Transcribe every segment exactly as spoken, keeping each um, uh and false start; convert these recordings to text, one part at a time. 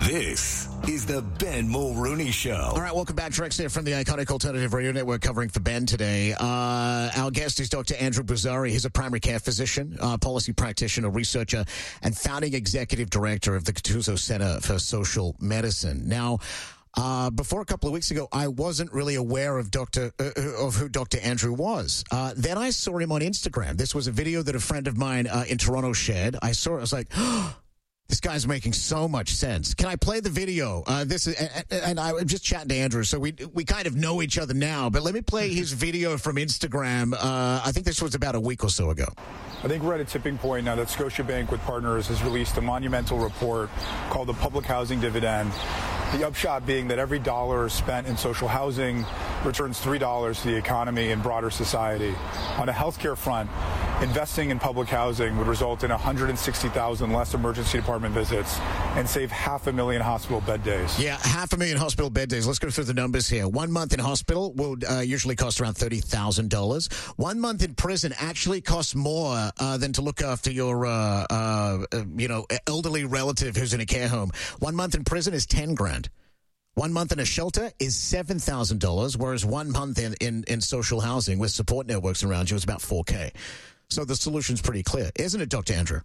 This is the Ben Mulrooney Show. All right, welcome back. Trex here from the iconic Alternative Radio Network covering for Ben today. Uh, our guest is Doctor Andrew Bozzari. He's a primary care physician, uh, policy practitioner, researcher, and founding executive director of the Catuzzo Center for Social Medicine. Now, Uh, before a couple of weeks ago, I wasn't really aware of Doctor Uh, of who Doctor Andrew was. Uh, then I saw him on Instagram. This was a video that a friend of mine uh, in Toronto shared. I saw it. I was like, oh, this guy's making so much sense. Can I play the video? Uh, this is, and, and I'm just chatting to Andrew, so we we kind of know each other now. But let me play his video from Instagram. Uh, I think this was about a week or so ago. I think we're at a tipping point now that Scotiabank with partners has released a monumental report called the Public Housing Dividend. The upshot being that every dollar spent in social housing returns three dollars to the economy and broader society. On a healthcare front, investing in public housing would result in one hundred sixty thousand less emergency department visits and save half a million hospital bed days. Yeah, half a million hospital bed days. Let's go through the numbers here. One month in hospital would uh, usually cost around thirty thousand dollars. One month in prison actually costs more uh, than to look after your, uh, uh, you know, elderly relative who's in a care home. One month in prison is ten grand. One month in a shelter is seven thousand dollars, whereas one month in, in, in social housing with support networks around you is about four K. So the solution's pretty clear, isn't it, Doctor Andrew?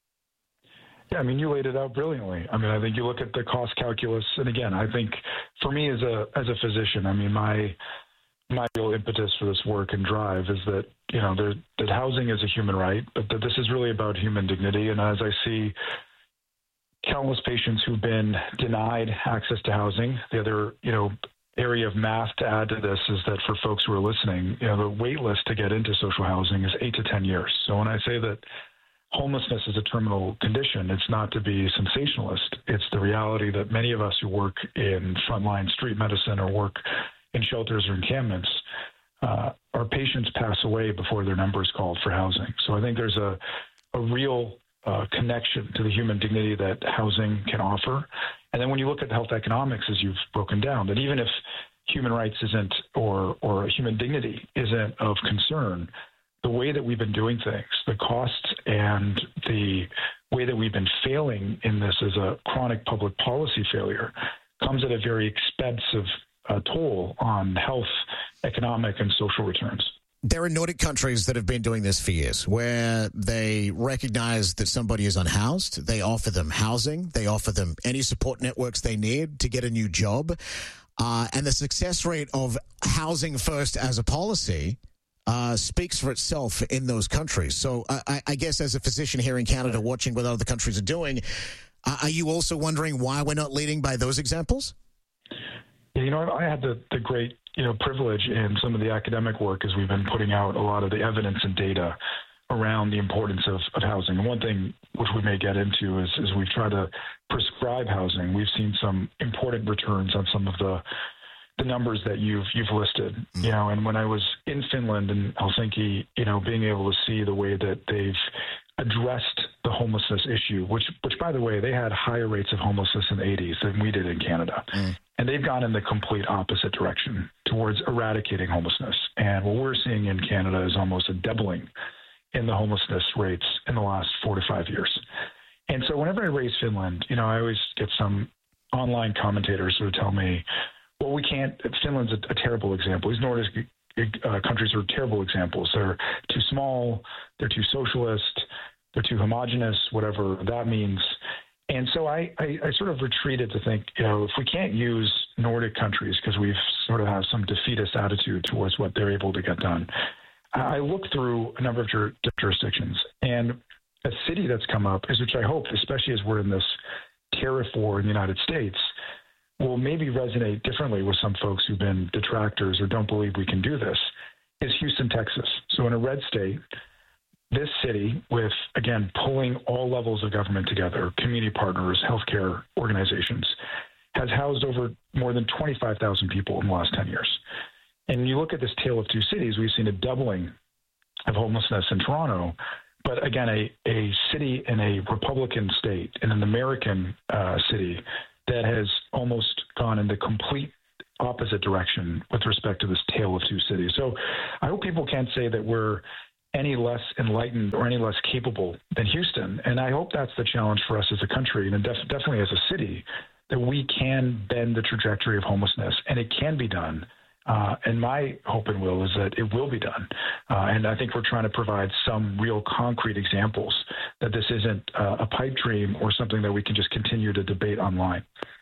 Yeah, I mean, you laid it out brilliantly. I mean, I think you look at the cost calculus, and again, I think for me as a as a physician, I mean, my my real impetus for this work and drive is that, you know, there, that housing is a human right, but that this is really about human dignity. And as I see countless patients who've been denied access to housing, the other, you know, area of math to add to this is that for folks who are listening, you know, the wait list to get into social housing is eight to ten years. So when I say that homelessness is a terminal condition, it's not to be sensationalist. It's the reality that many of us who work in frontline street medicine or work in shelters or encampments, uh, our patients pass away before their number is called for housing. So I think there's a, a real uh, connection to the human dignity that housing can offer. And then when you look at health economics, as you've broken down, that even if human rights isn't or or human dignity isn't of concern, the way that we've been doing things, the costs and the way that we've been failing in this as a chronic public policy failure comes at a very expensive uh, toll on health, economic, and social returns. There are Nordic countries that have been doing this for years, where they recognize that somebody is unhoused. They offer them housing. They offer them any support networks they need to get a new job. Uh, and the success rate of housing first as a policy uh, speaks for itself in those countries. So I, I guess as a physician here in Canada watching what other countries are doing, uh, are you also wondering why we're not leading by those examples? Yeah, you know, I had the, the great you know, privilege in some of the academic work as we've been putting out a lot of the evidence and data around the importance of, of housing. And one thing which we may get into is, is we've tried to prescribe housing. We've seen some important returns on some of the the numbers that you've you've listed. Mm-hmm. You know, and when I was in Finland and Helsinki, you know, being able to see the way that they've addressed the homelessness issue, which which by the way, they had higher rates of homelessness in the eighties than we did in Canada. Mm. And they've gone in the complete opposite direction towards eradicating homelessness. And what we're seeing in Canada is almost a doubling in the homelessness rates in the last four to five years. And so whenever I raise Finland, you know, I always get some online commentators who tell me, well, we can't, Finland's a, a terrible example. These Nordic uh, countries are terrible examples. They're too small, they're too socialist, they're too homogenous, whatever that means. And so I, I, I sort of retreated to think, you know, if we can't use Nordic countries because we've sort of have some defeatist attitude towards what they're able to get done, I looked through a number of jur- jurisdictions, and a city that's come up is, which I hope, especially as we're in this tariff war in the United States, will maybe resonate differently with some folks who've been detractors or don't believe we can do this, is Houston, Texas. So in a red state, this city, with, again, pulling all levels of government together, community partners, healthcare organizations, has housed over more than twenty-five thousand people in the last ten years. And you look at this tale of two cities, we've seen a doubling of homelessness in Toronto, but again, a, a city in a Republican state, in an American uh, city, that has almost gone in the complete opposite direction with respect to this tale of two cities. So I hope people can't say that we're any less enlightened or any less capable than Houston. And I hope that's the challenge for us as a country and def- definitely as a city, that we can bend the trajectory of homelessness, and it can be done. Uh, and my hope and will is that it will be done. Uh, and I think we're trying to provide some real concrete examples that this isn't uh, a pipe dream or something that we can just continue to debate online.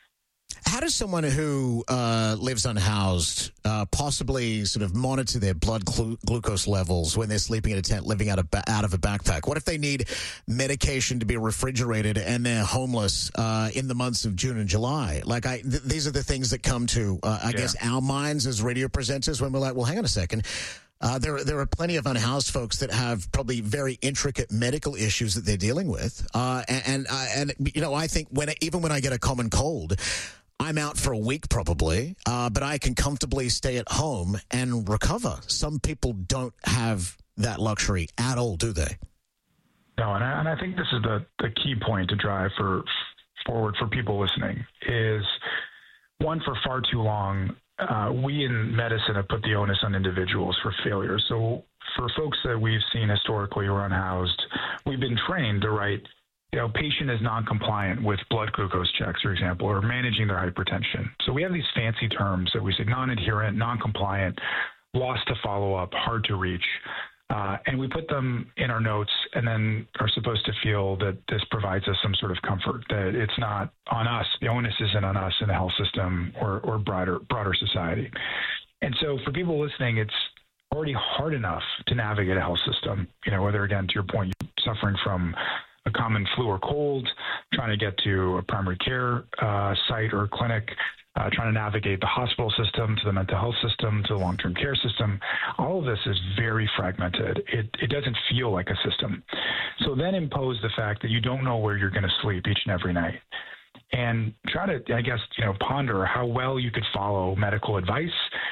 How does someone who uh, lives unhoused uh, possibly sort of monitor their blood glu- glucose levels when they're sleeping in a tent, living out of, ba- out of a backpack? What if they need medication to be refrigerated and they're homeless uh, in the months of June and July? Like, I, th- these are the things that come to, uh, I yeah. guess, our minds as radio presenters when we're like, well, hang on a second. Uh, there, there are plenty of unhoused folks that have probably very intricate medical issues that they're dealing with. Uh, and, and, uh, and, you know, I think when even when I get a common cold, I'm out for a week probably, uh, but I can comfortably stay at home and recover. Some people don't have that luxury at all, do they? No, and I, and I think this is the, the key point to drive for forward for people listening is, one, for far too long, uh, we in medicine have put the onus on individuals for failure. So for folks that we've seen historically who are unhoused, we've been trained to write, you know, patient is non-compliant with blood glucose checks, for example, or managing their hypertension. So we have these fancy terms that we say non-adherent, non-compliant, lost to follow-up, hard to reach. Uh, and we put them in our notes and then are supposed to feel that this provides us some sort of comfort, that it's not on us. The onus isn't on us in the health system or, or broader, broader society. And so for people listening, it's already hard enough to navigate a health system, you know, whether, again, to your point, you're suffering from a common flu or cold, trying to get to a primary care uh, site or clinic, uh, trying to navigate the hospital system to the mental health system to the long-term care system. All of this is very fragmented. It, it doesn't feel like a system. So then impose the fact that you don't know where you're going to sleep each and every night. And try to, I guess, you know, ponder how well you could follow medical advice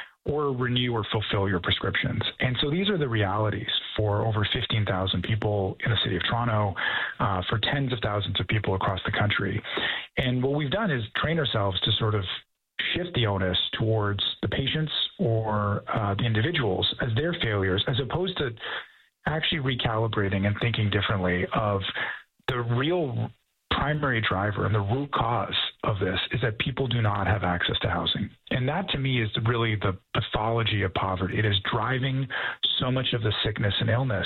or renew or fulfill your prescriptions. And so these are the realities for over fifteen thousand people in the city of Toronto, uh, for tens of thousands of people across the country. And what we've done is train ourselves to sort of shift the onus towards the patients or uh, the individuals as their failures, as opposed to actually recalibrating and thinking differently of the real primary driver and the root cause of this is that people do not have access to housing. And that, to me, is really the pathology of poverty. It is driving so much of the sickness and illness.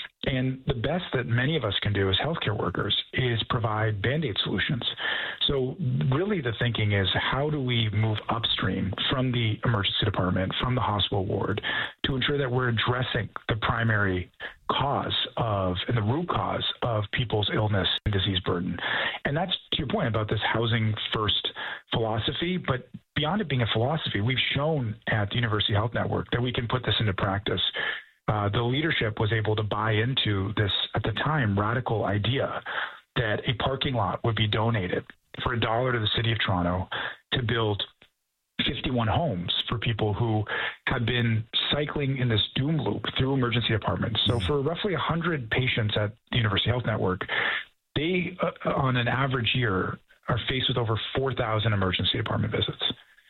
And the best that many of us can do as healthcare workers is provide Band-Aid solutions. So really the thinking is, how do we move upstream from the emergency department, from the hospital ward, to ensure that we're addressing the primary cause of and the root cause of people's illness and disease burden. And that's to your point about this housing first philosophy. But beyond it being a philosophy, we've shown at the University Health Network that we can put this into practice. Uh, the leadership was able to buy into this, at the time, radical idea that a parking lot would be donated for a dollar to the city of Toronto to build fifty-one homes for people who have been cycling in this doom loop through emergency departments. So for roughly one hundred patients at the University Health Network, they, uh, on an average year, are faced with over four thousand emergency department visits.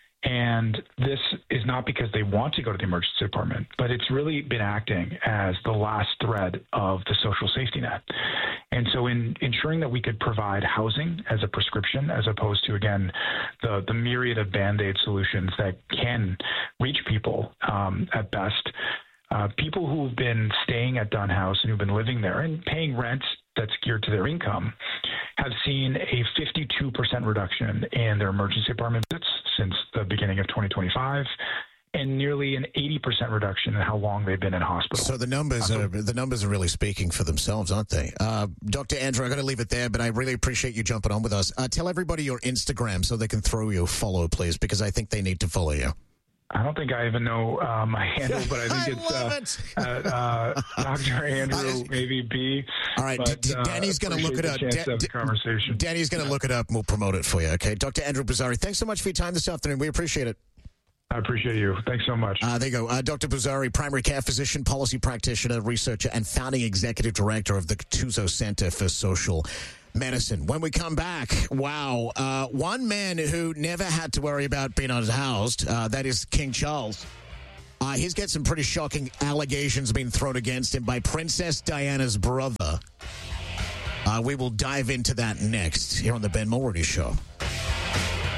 And this is not because they want to go to the emergency department, but it's really been acting as the last thread of the social safety net. And so in ensuring that we could provide housing as a prescription, as opposed to, again, the, the myriad of Band-Aid solutions that can reach people um, at best, uh, people who've been staying at Dunn House and who've been living there and paying rent that's geared to their income have seen a fifty-two percent reduction in their emergency department visits since the beginning of twenty twenty-five, and nearly an eighty percent reduction in how long they've been in hospital. So the numbers are the numbers are really speaking for themselves, aren't they? Uh, Doctor Andrew, I'm going to leave it there, but I really appreciate you jumping on with us. Uh, tell everybody your Instagram so they can throw you a follow, please, because I think they need to follow you. I don't think I even know uh, my handle, but I think I it's uh, it. uh, uh, Doctor Andrew, maybe B. All right, but, D- Danny's uh, going to look it up. Da- D- conversation. Danny's going to look it up, and we'll promote it for you, okay? Doctor Andrew Bozzari, thanks so much for your time this afternoon. We appreciate it. I appreciate you. Thanks so much. Uh, there you go. Uh, Doctor Bozzari, primary care physician, policy practitioner, researcher, and founding executive director of the Gattuso Center for Social Medicine. When we come back, wow, uh, one man who never had to worry about being unhoused, uh, that is King Charles. Uh, he's got some pretty shocking allegations being thrown against him by Princess Diana's brother. Uh, we will dive into that next here on the Ben Mulroney Show.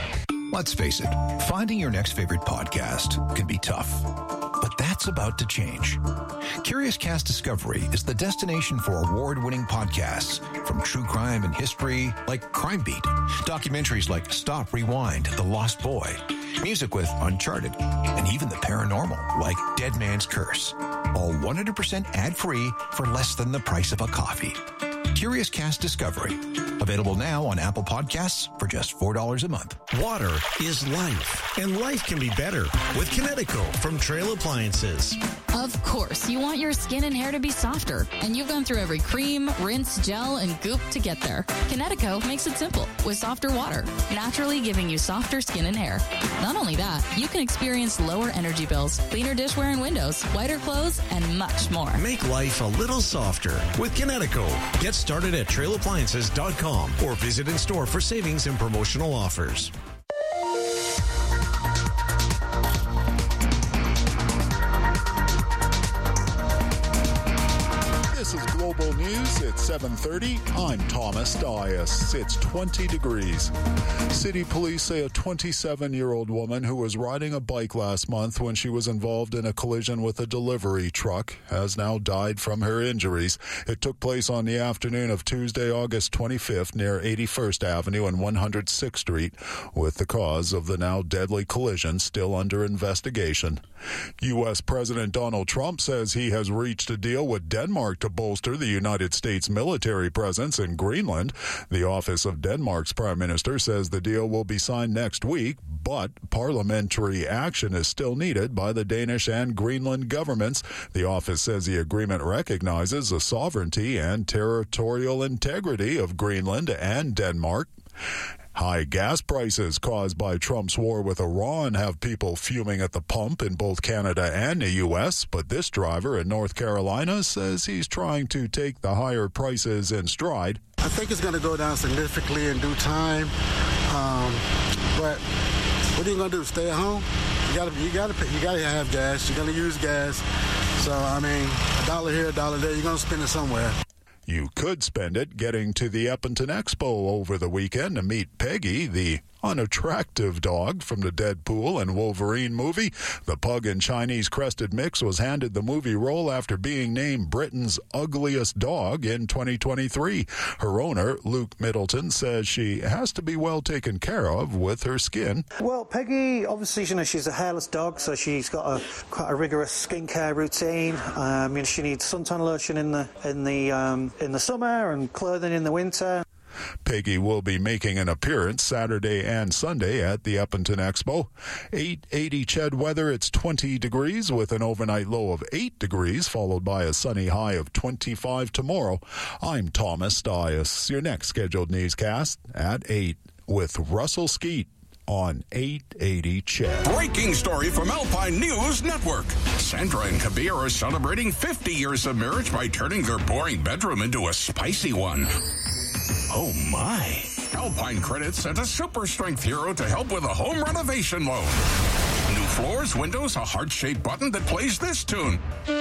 Let's face it, finding your next favorite podcast can be tough. But that's about to change. Curious Cast Discovery is the destination for award-winning podcasts from true crime and history like Crime Beat, documentaries like Stop, Rewind, The Lost Boy, music with Uncharted, and even the paranormal like Dead Man's Curse. All one hundred percent ad-free for less than the price of a coffee. Curious Cast Discovery. Available now on Apple Podcasts for just four dollars a month. Water is life, and life can be better with Kinetico from Trail Appliances. Of course, you want your skin and hair to be softer, and you've gone through every cream, rinse, gel, and goop to get there. Kinetico makes it simple with softer water, naturally giving you softer skin and hair. Not only that, you can experience lower energy bills, cleaner dishware and windows, whiter clothes, and much more. Make life a little softer with Kinetico. Get started at trail appliances dot com or visit in store for savings and promotional offers. This is Global News at seven thirty. I'm Thomas Dias. It's twenty degrees. City police say a twenty-seven-year-old woman who was riding a bike last month when she was involved in a collision with a delivery truck has now died from her injuries. It took place on the afternoon of Tuesday, August twenty-fifth, near eighty-first Avenue and one hundred sixth Street, with the cause of the now deadly collision still under investigation. U S. President Donald Trump says he has reached a deal with Denmark to bolster the United States military presence in Greenland. The office of Denmark's prime minister says the deal will be signed next week, but parliamentary action is still needed by the Danish and Greenland governments. The office says the agreement recognizes the sovereignty and territorial integrity of Greenland and Denmark. High gas prices caused by Trump's war with Iran have people fuming at the pump in both Canada and the U S, but this driver in North Carolina says he's trying to take the higher prices in stride. I think it's going to go down significantly in due time, um, but what are you going to do, stay at home? You got to you got to you got to have gas. You're going to use gas. So, I mean, a dollar here, a dollar there, you're going to spend it somewhere. You could spend it getting to the Edmonton Expo over the weekend to meet Peggy, the unattractive dog from the Deadpool and Wolverine movie. The pug and Chinese crested mix was handed the movie role after being named Britain's ugliest dog in twenty twenty-three. Her owner, Luke Middleton, says she has to be well taken care of with her skin. Well, Peggy, obviously, you know, she's a hairless dog, so she's got a quite a rigorous skincare routine. Um, you know, she needs suntan lotion in the in the um, in the summer and clothing in the winter. Peggy will be making an appearance Saturday and Sunday at the Edmonton Expo. eight eighty C H E D weather, it's twenty degrees with an overnight low of eight degrees, followed by a sunny high of twenty-five tomorrow. I'm Thomas Dias. Your next scheduled newscast at eight with Russell Skeet on eight eighty C H E D. Breaking story from Alpine News Network. Sandra and Kabir are celebrating fifty years of marriage by turning their boring bedroom into a spicy one. Oh, my. Alpine Credit sent a super strength hero to help with a home renovation loan. New floors, windows, a heart-shaped button that plays this tune.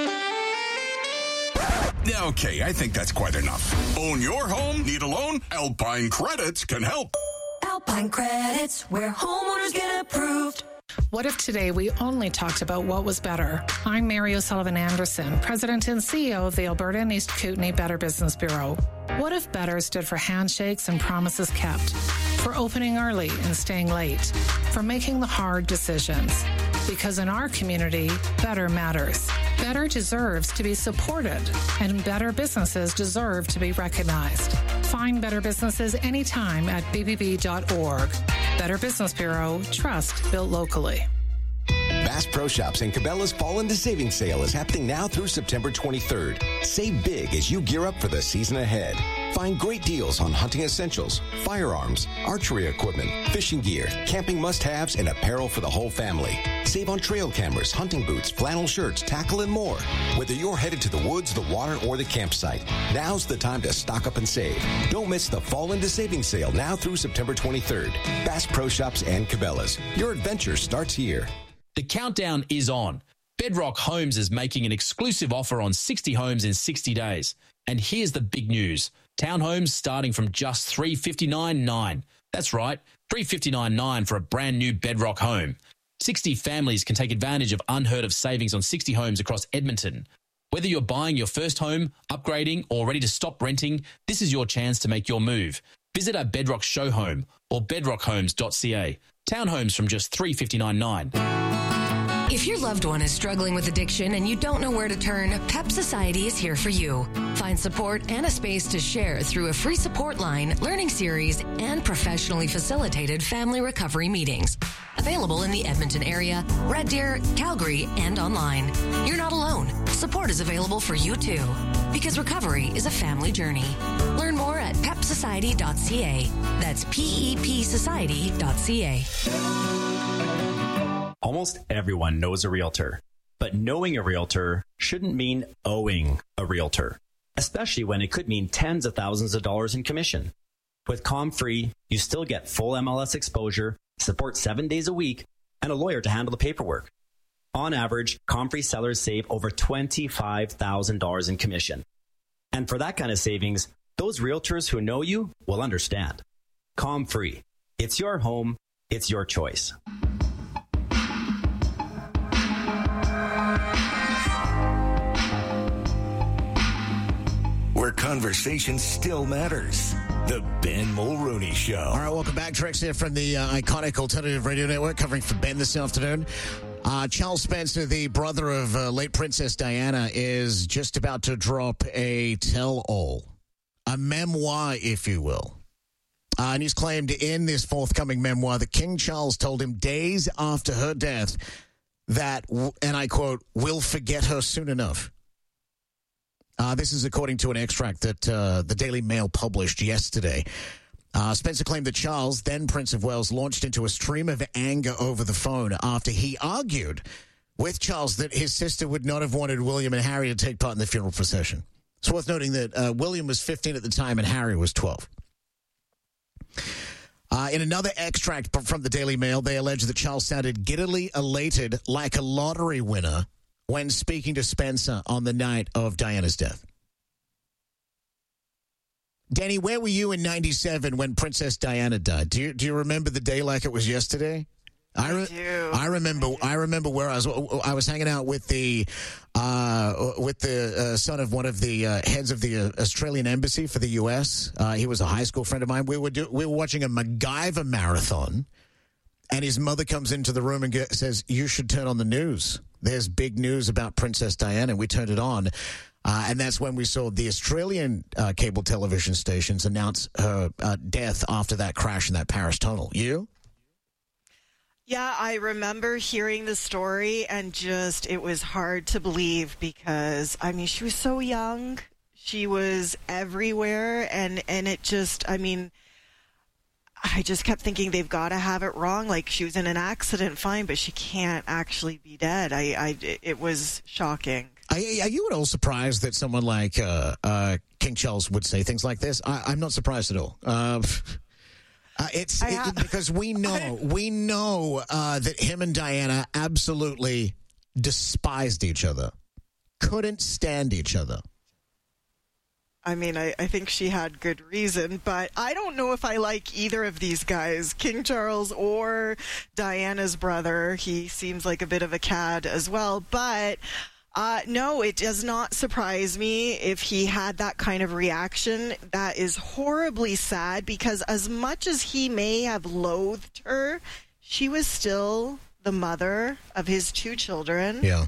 Okay, I think that's quite enough. Own your home? Need a loan? Alpine Credits can help. Alpine Credits, where homeowners get approved. What if today we only talked about what was better? I'm Mary O'Sullivan Anderson, President and C E O of the Alberta and East Kootenay Better Business Bureau. What if better stood for handshakes and promises kept, for opening early and staying late, for making the hard decisions? Because in our community, better matters. Better deserves to be supported, and better businesses deserve to be recognized. Find better businesses anytime at b b b dot org. Better Business Bureau, trust built locally. Bass Pro Shops and Cabela's Fall into Savings Sale is happening now through September twenty-third. Save big as you gear up for the season ahead. Find great deals on hunting essentials, firearms, archery equipment, fishing gear, camping must-haves, and apparel for the whole family. Save on trail cameras, hunting boots, flannel shirts, tackle, and more. Whether you're headed to the woods, the water, or the campsite, now's the time to stock up and save. Don't miss the Fall into Savings Sale now through September twenty-third. Bass Pro Shops and Cabela's. Your adventure starts here. The countdown is on. Bedrock Homes is making an exclusive offer on sixty homes in sixty days. And here's the big news. Townhomes starting from just three hundred fifty-nine dollars a night. That's right, three hundred fifty-nine dollars and nine cents for a brand new Bedrock home. sixty families can take advantage of unheard of savings on sixty homes across Edmonton. Whether you're buying your first home, upgrading, or ready to stop renting, this is your chance to make your move. Visit our Bedrock show home or bedrock homes dot c a. Townhomes from just three hundred fifty-nine dollars and nine cents. If your loved one is struggling with addiction and you don't know where to turn, Pep Society is here for you. Find support and a space to share through a free support line, learning series, and professionally facilitated family recovery meetings. Available in the Edmonton area, Red Deer, Calgary, and online. You're not alone. Support is available for you too. Because recovery is a family journey. Learn more at pep society dot c a. That's P E P society dot c a. Almost everyone knows a realtor, but knowing a realtor shouldn't mean owing a realtor, especially when it could mean tens of thousands of dollars in commission. With ComFree, you still get full M L S exposure, support seven days a week, and a lawyer to handle the paperwork. On average, ComFree sellers save over twenty-five thousand dollars in commission. And for that kind of savings, those realtors who know you will understand. ComFree. It's your home. It's your choice. Where conversation still matters. The Ben Mulrooney Show. All right, welcome back. Trex here from the uh, iconic Alternative Radio Network, covering for Ben this afternoon. Uh, Charles Spencer, the brother of uh, late Princess Diana, is just about to drop a tell-all, a memoir, if you will. Uh, and he's claimed in this forthcoming memoir that King Charles told him days after her death that, and I quote, "we'll forget her soon enough." Uh, this is according to an extract that uh, the Daily Mail published yesterday. Uh, Spencer claimed that Charles, then Prince of Wales, launched into a stream of anger over the phone after he argued with Charles that his sister would not have wanted William and Harry to take part in the funeral procession. It's worth noting that uh, William was fifteen at the time and Harry was twelve. Uh, in another extract from the Daily Mail, they allege that Charles sounded giddily elated like a lottery winner when speaking to Spencer on the night of Diana's death. Danny, where were you in ninety-seven when Princess Diana died? Do you do you remember the day like it was yesterday? I, re- I do. I remember. I, do. I remember where I was. I was hanging out with the uh, with the uh, son of one of the uh, heads of the uh, Australian embassy for the U S. Uh, he was a high school friend of mine. We were do- we were watching a MacGyver marathon, and his mother comes into the room and get, says, "You should turn on the news. There's big news about Princess Diana." And we turned it on. Uh, and that's when we saw the Australian uh, cable television stations announce her uh, death after that crash in that Paris tunnel. You? Yeah, I remember hearing the story, and just, it was hard to believe because, I mean, she was so young. She was everywhere, and, and it just, I mean, I just kept thinking they've got to have it wrong. Like, she was in an accident, fine, but she can't actually be dead. I, I, it was shocking. Are you at all surprised that someone like uh, uh, King Charles would say things like this? I, I'm not surprised at all. Uh, uh, it's it, it, because we know we know uh, that him and Diana absolutely despised each other, couldn't stand each other. I mean, I, I think she had good reason, but I don't know if I like either of these guys, King Charles or Diana's brother. He seems like a bit of a cad as well, but... Uh, no, it does not surprise me if he had that kind of reaction. That is horribly sad because as much as he may have loathed her, she was still the mother of his two children. Yeah.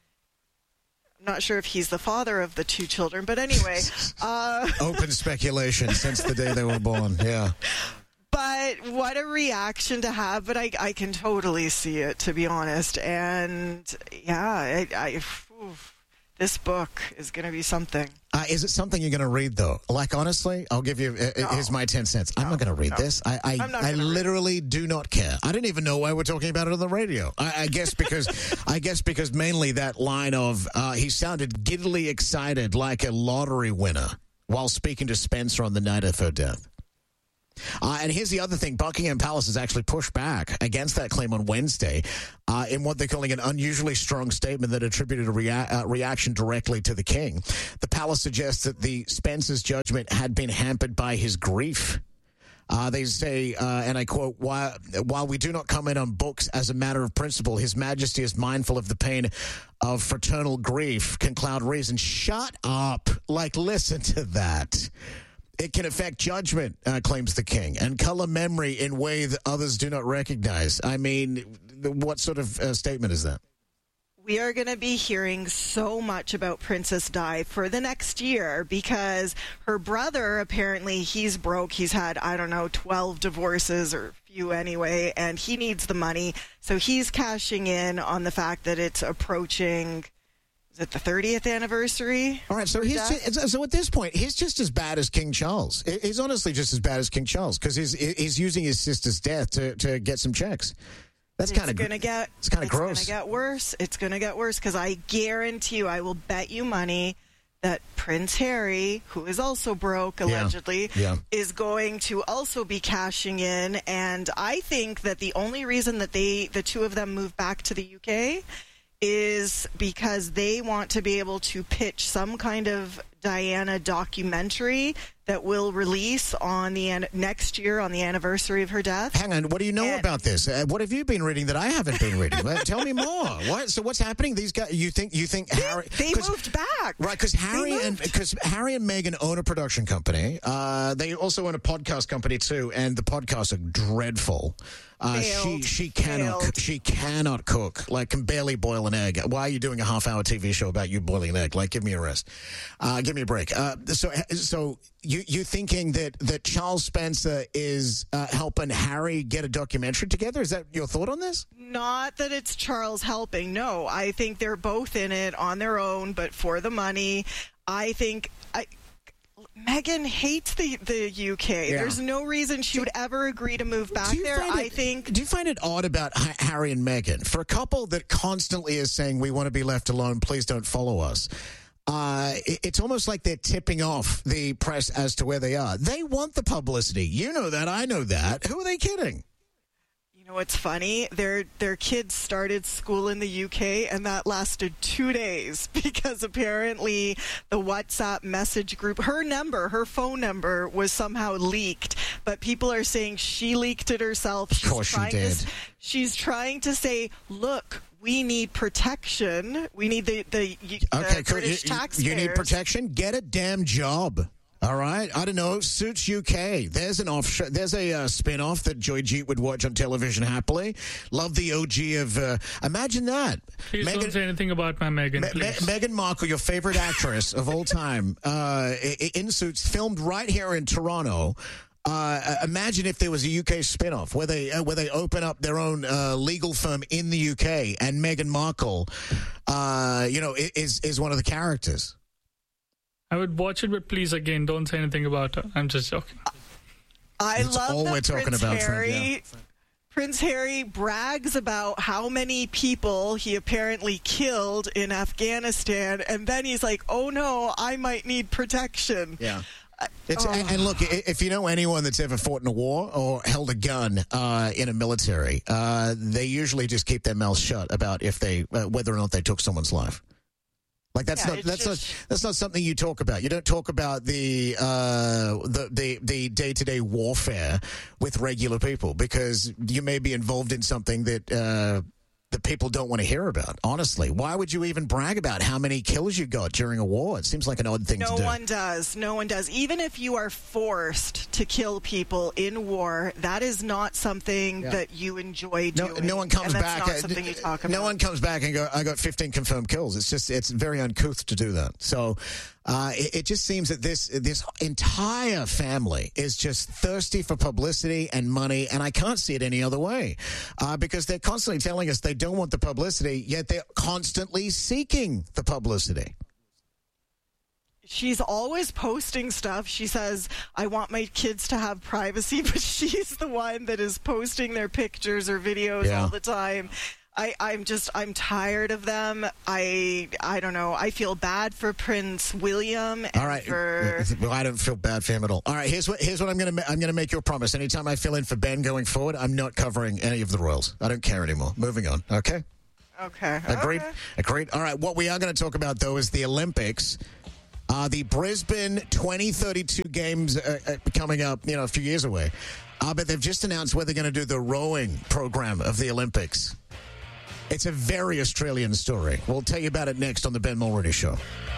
I'm not sure if he's the father of the two children, but anyway. Uh, Open speculation since the day they were born, yeah. But what a reaction to have. But I, I can totally see it, to be honest. And, yeah, I... I Oof, this book is going to be something. Uh, is it something you're going to read, though? Like, honestly, I'll give you, uh, no. here's my ten cents. I'm no, not going to read no. this. I I, I literally do not care. I didn't even know why we're talking about it on the radio. I, I guess because I guess because mainly that line of, uh, he sounded giddily excited like a lottery winner while speaking to Spencer on the night of her death. Uh, and here's the other thing. Buckingham Palace has actually pushed back against that claim on Wednesday uh, in what they're calling an unusually strong statement that attributed a rea- uh, reaction directly to the king. The palace suggests that the Spencer's judgment had been hampered by his grief. Uh, they say, uh, and I quote, while, while we do not comment on books as a matter of principle, His Majesty is mindful of the pain of fraternal grief can cloud reason. Shut up. Like, listen to that. It can affect judgment, uh, claims the king, and color memory in way that others do not recognize. I mean, what sort of uh, statement is that? We are going to be hearing so much about Princess Di for the next year because her brother, apparently, he's broke. He's had, I don't know, twelve divorces or a few anyway, and he needs the money. So he's cashing in on the fact that it's approaching, is it the thirtieth anniversary? All right, so he's just, so at this point, he's just as bad as King Charles. He's honestly just as bad as King Charles because he's, he's using his sister's death to, to get some checks. That's kind of gonna get. It's kind of gross. It's gonna get worse. It's gonna get worse because I guarantee you, I will bet you money that Prince Harry, who is also broke allegedly, Yeah. Yeah. is going to also be cashing in. And I think that the only reason that they, the two of them, moved back to the U K is because they want to be able to pitch some kind of Diana documentary that will release on the an- next year on the anniversary of her death. Hang on, what do you know And- about this? Uh, what have you been reading that I haven't been reading? Well, tell me more. What? So what's happening? These guys, you think you think Harry? They moved back, right? Because Harry and because Harry and Meghan own a production company. Uh, they also own a podcast company too, and the podcasts are dreadful. Uh, she she cannot Failed. she cannot cook. Like, can barely boil an egg. Why are you doing a half hour T V show about you boiling an egg? Like, give me a rest. Uh, give me a break. Uh, so so you you thinking that that Charles Spencer is uh, helping Harry get a documentary together? Is that your thought on this? Not that it's Charles helping. No, I think they're both in it on their own, but for the money. I think I, Meghan hates the, the U K. Yeah. There's no reason she would ever agree to move back you there. find I it- think. Do you find it odd about Ha- Harry and Meghan? For a couple that constantly is saying, we want to be left alone, please don't follow us. Uh, it- it's almost like they're tipping off the press as to where they are. They want the publicity. You know that. I know that. Who are they kidding? You know what's funny? Their their kids started school in the U K, and that lasted two days because apparently the WhatsApp message group, her number, her phone number, was somehow leaked. But people are saying she leaked it herself. She's Of course she trying did. To, she's trying to say, look, we need protection. We need the the, the Okay, cool. British You- you- taxpayers. You need protection? Get a damn job. All right, I don't know. Suits U K. There's an off. There's a uh, spin-off that Joy-Jeet would watch on television happily. Love the O G of. Uh, imagine that. Please Meghan- don't say anything about my Meghan, Me- Me- please. Meghan Markle, your favorite actress of all time, uh, i- in Suits, filmed right here in Toronto. Uh, imagine if there was a U K spin-off where they uh, where they open up their own uh, legal firm in the U K, and Meghan Markle, uh, you know, i- is is one of the characters. I would watch it, but please, again, don't say anything about her. I'm just joking. I That's love all that we're talking Prince about, Fred, Harry. yeah. Prince Harry brags about how many people he apparently killed in Afghanistan, and then he's like, "Oh no, I might need protection." Yeah. It's, Oh. and, and look, i- if you know anyone that's ever fought in a war or held a gun uh, in a military, uh, they usually just keep their mouths shut about if they uh, whether or not they took someone's life. Like that's Yeah, not it's that's just- not that's not something you talk about. You don't talk about the uh, the the the day to day warfare with regular people because you may be involved in something that. Uh, that people don't want to hear about, honestly. Why would you even brag about how many kills you got during a war? It seems like an odd thing No to do. one does. No one does. Even if you are forced to kill people in war, that is not something Yeah. that you enjoy No, doing. no one comes and that's back. Not uh, something you talk about. No one comes back and go, I got fifteen confirmed kills. It's just, it's very uncouth to do that. So uh, it, it just seems that this this entire family is just thirsty for publicity and money, and I can't see it any other way uh, because they're constantly telling us they don't want the publicity, yet they're constantly seeking the publicity. She's always posting stuff. She says, I want my kids to have privacy, but she's the one that is posting their pictures or videos Yeah. all the time. I, I'm just, I'm tired of them. I, I don't know. I feel bad for Prince William. And All right. For, Well, I don't feel bad for him at all. All right. Here's what here's what I'm gonna ma- I'm gonna make you a promise. Anytime I fill in for Ben going forward, I'm not covering any of the royals. I don't care anymore. Moving on. Okay. okay. Agreed. Okay. Agreed. All right. What we are going to talk about though is the Olympics. Uh, the Brisbane twenty thirty-two games uh, uh, coming up, you know, a few years away. Uh, but they've just announced where they're going to do the rowing program of the Olympics. It's a very Australian story. We'll tell you about it next on the Ben Mulroney Show.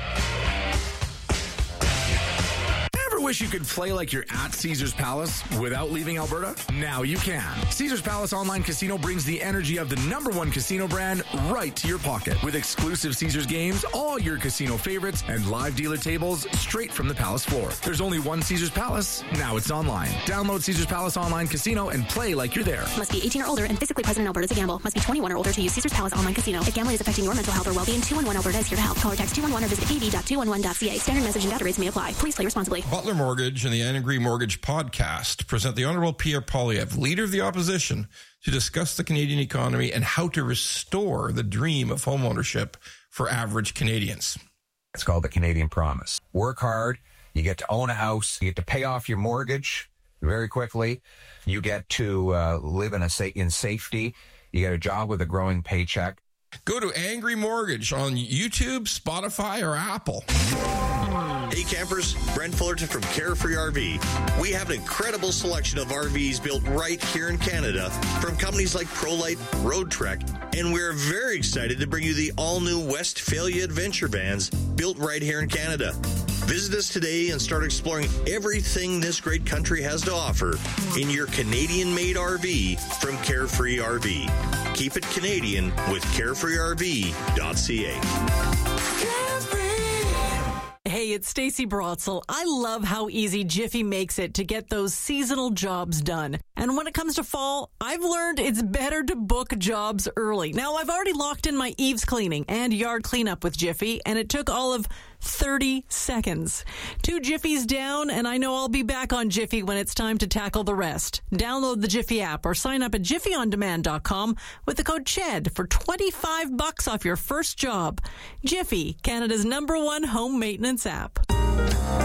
Wish you could play like you're at Caesars Palace without leaving Alberta? Now you can. Caesars Palace Online Casino brings the energy of the number one casino brand right to your pocket. With exclusive Caesars games, all your casino favorites, and live dealer tables straight from the Palace floor. There's only one Caesars Palace. Now it's online. Download Caesars Palace Online Casino and play like you're there. Must be eighteen or older and physically present in Alberta to gamble. Must be twenty-one or older to use Caesars Palace Online Casino. If gambling is affecting your mental health or well-being, two one one Alberta is here to help. Call or text two one one or visit a v dot two one one dot c a. Standard message and data rates may apply. Please play responsibly. Butler Mortgage and the Angry Mortgage podcast present the Honorable Pierre Poilievre, Leader of the Opposition, to discuss the Canadian economy and how to restore the dream of homeownership for average Canadians. It's called the Canadian Promise. Work hard, you get to own a house, you get to pay off your mortgage very quickly, you get to uh, live in a sa- in safety, you get a job with a growing paycheck. Go to Angry Mortgage on YouTube, Spotify, or Apple. Hey campers, Brent Fullerton from Carefree R V. We have an incredible selection of R Vs built right here in Canada from companies like ProLite, Road Trek, and we're very excited to bring you the all-new Westphalia Adventure Vans built right here in Canada. Visit us today and start exploring everything this great country has to offer in your Canadian-made R V from Carefree R V. Keep it Canadian with carefree r v dot c a. Hey, it's Stacey Brotzel. I love how easy Jiffy makes it to get those seasonal jobs done. And when it comes to fall, I've learned it's better to book jobs early. Now, I've already locked in my eaves cleaning and yard cleanup with Jiffy, and it took all of thirty seconds. Two Jiffies down, and I know I'll be back on Jiffy when it's time to tackle the rest. Download the Jiffy app or sign up at jiffy on demand dot com with the code CHED for twenty-five bucks off your first job. Jiffy, Canada's number one home maintenance app.